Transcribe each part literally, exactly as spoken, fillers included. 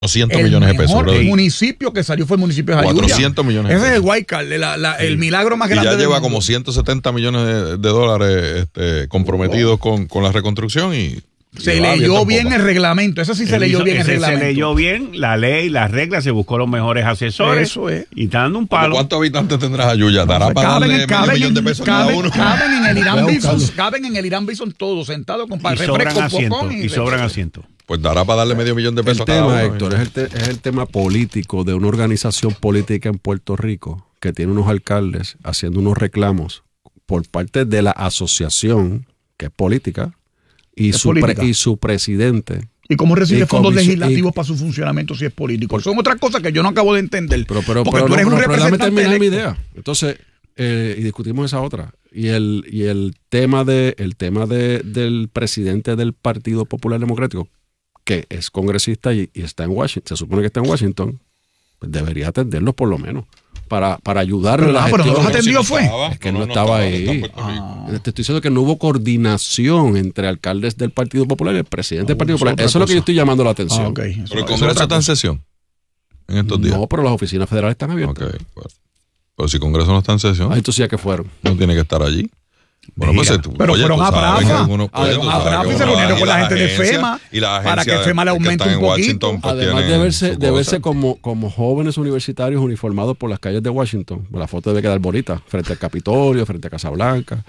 doscientos el millones de pesos, mejor brother. municipio que salió fue el municipio de Jayuya. cuatrocientos millones de Ese pesos. es el White Card, la, la, el milagro más Y grande ya del lleva mundo. como ciento setenta millones de, de dólares este, comprometidos con, con la reconstrucción y... Se y va leyó viento en bien popa. el reglamento, eso sí se Él leyó hizo- bien el ese reglamento. Se leyó bien la ley, las reglas, se buscó los mejores asesores. Eso es. Y está dando un ¿Cómo palo. ¿Cuántos habitantes tendrás Ayuya? ¿Dará Pues para caben, darle en- medio caben millón de en- pesos a cada caben- uno? caben en el Irán Voy a Bison, buscarlo. caben en el Irán Bison todos sentados con pa- Y sobran refresco, asientos. popcorn Y sobran refresco. asientos. Pues dará para darle medio millón de El pesos a cada tema, uno. Héctor, es el, te- es el tema político de una organización política en Puerto Rico que tiene unos alcaldes haciendo unos reclamos por parte de la asociación, que es política, y, Es su, pre- política. y su presidente. ¿Y cómo recibe Y fondos comiso- legislativos y- para su funcionamiento si es político? Son otras cosas que yo no acabo de entender. Pero, pero, porque pero, tú no, eres un pero- pero déjame representante terminar mi electo. idea. Entonces, eh, y discutimos esa otra. Y el, y el tema, de, el tema de, del presidente del Partido Popular Democrático, que es congresista y, y está en Washington, se supone que está en Washington, pues debería atenderlo por lo menos, para, para ayudarlo Pero, en la ah, pero no gestión. los atendió, fue. Es que no estaba ahí. está en Puerto Rico. Te estoy diciendo que no hubo coordinación entre alcaldes del Partido Popular y el presidente del Partido eso es Popular. otra Eso es lo que cosa. yo estoy llamando la atención. Ah, ok. Eso- Pero el eso es Congreso otra está en cosa. sesión en estos días. No, pero las oficinas federales están abiertas. Ok, pues, pero si el Congreso no está en sesión, Ah, entonces ya que fueron. no tiene que estar allí. Bueno, Mira, pues, tú- pero oye, fueron tú a sabes Prafa. que algunos- Ah, oye, fueron tú a sabes Prafa que y se uno- reunieron y con la las gente de agencias- FEMA y las para que agencias FEMA le que aumente están un en poquito. Washington, pues, Además tienen de verse, su de verse cosa. como, como jóvenes universitarios uniformados por las calles de Washington, la foto debe quedar bonita, frente al Capitolio, frente a Casa Blanca.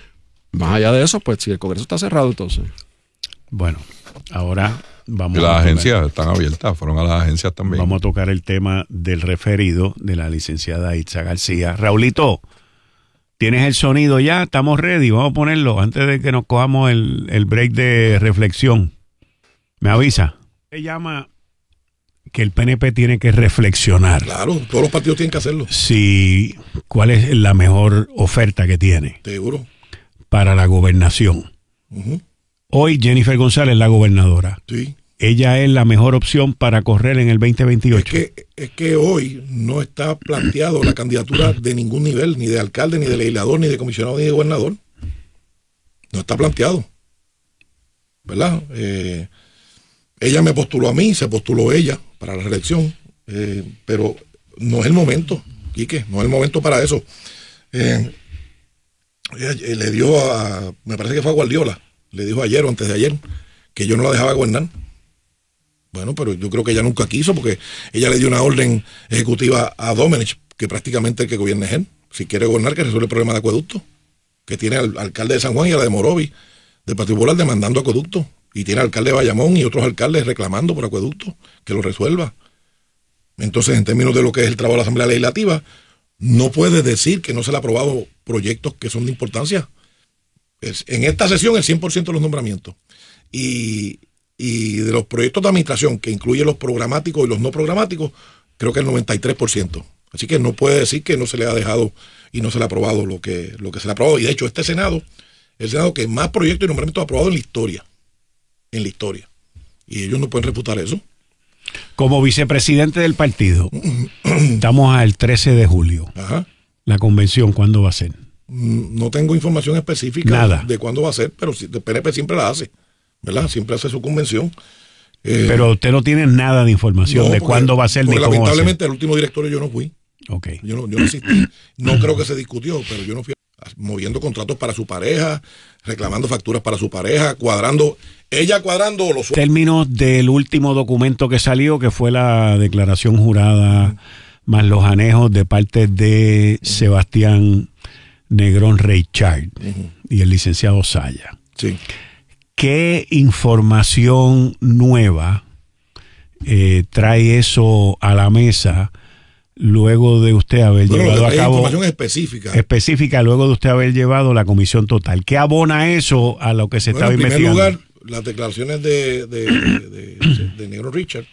Más allá de eso, pues si el Congreso está cerrado, entonces. Bueno, ahora vamos Y a las tocar- agencias están abiertas, fueron a las agencias también. Vamos a tocar el tema del referido de la licenciada Itza García. Raulito, ¿tienes el sonido ya? Estamos ready. Vamos a ponerlo antes de que nos cojamos el, el break de reflexión. ¿Me avisa? Se llama que el P N P tiene que reflexionar Claro, todos los partidos tienen que hacerlo, si cuál es la mejor oferta que tiene seguro. para la gobernación. Ujú. Hoy Jennifer González es la gobernadora. Sí. Ella es la mejor opción para correr en el veinte Es veintiocho. que, es que hoy no está planteado la candidatura de ningún nivel, ni de alcalde, ni de legislador, ni de comisionado, ni de gobernador. No está planteado. ¿Verdad? Eh, ella me postuló a mí, se postuló ella para la reelección, eh, pero no es el momento, Quique, no es el momento para eso. Eh, ella, eh, le dio a, me parece que fue a Guardiola, le dijo ayer o antes de ayer, que yo no la dejaba gobernar. Bueno, pero yo creo que ella nunca quiso, porque ella le dio una orden ejecutiva a Domenech, que prácticamente el que gobierna es él. Si quiere gobernar, que resuelve el problema de acueducto, que tiene al alcalde de San Juan y a la de Morovi, del Partido Popular, demandando acueducto, y tiene al alcalde de Bayamón y otros alcaldes reclamando por acueducto, que lo resuelva. Entonces, en términos de lo que es el trabajo de la Asamblea Legislativa, no puede decir que no se le ha aprobado proyectos que son de importancia. Es, en esta sesión, el cien por ciento de los nombramientos. Y, y de los proyectos de administración, que incluyen los programáticos y los no programáticos, creo que el noventa y tres por ciento. Así que no puede decir que no se le ha dejado y no se le ha aprobado lo que, lo que se le ha aprobado. Y de hecho, este Senado, el Senado que más proyectos y nombramientos ha aprobado en la historia. En la historia. Y ellos no pueden refutar eso. Como vicepresidente del partido, estamos al trece de julio. Ajá. La convención, ¿cuándo va a ser? Mm, No tengo información específica Nada. de cuándo va a ser, pero sí, el P N P siempre la hace, ¿verdad? Siempre hace su convención. Eh, Pero usted no tiene nada de información no, de porque- cuándo va a ser ni porque cómo va a ser. lamentablemente, el último directorio yo no fui. Ok. Yo no, yo no asistí. No creo que se discutió, pero yo no fui moviendo contratos para su pareja, reclamando facturas para su pareja, cuadrando, ella cuadrando los sueldos. Términos del último documento que salió, que fue la declaración jurada, más los anejos de parte de Sebastián Negrón Reichard y el licenciado Saya. Sí. ¿Qué información nueva eh, trae eso a la mesa luego de usted haber Bueno, lo que llevado a trae cabo información específica. específica, luego de usted haber llevado la comisión total? ¿Qué abona eso a lo que se Bueno, estaba en primer investigando? lugar, las declaraciones de, de, de, de, de Negro Richard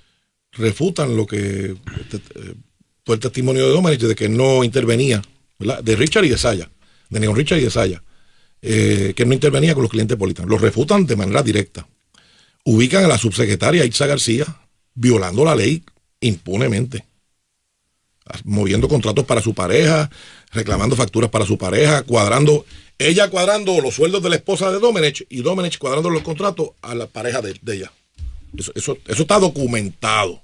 refutan lo que este, eh, fue el testimonio de Domenech de que no intervenía, ¿verdad? De Richard y de Saya, de Negro Richard y de Saya, eh, que no intervenía con los clientes políticos. Lo refutan de manera directa. Ubican a la subsecretaria Itza García violando la ley impunemente, moviendo contratos para su pareja, reclamando facturas para su pareja, cuadrando, ella cuadrando los sueldos de la esposa de Domenech y Domenech cuadrando los contratos a la pareja de, de ella. Eso, eso, eso está documentado.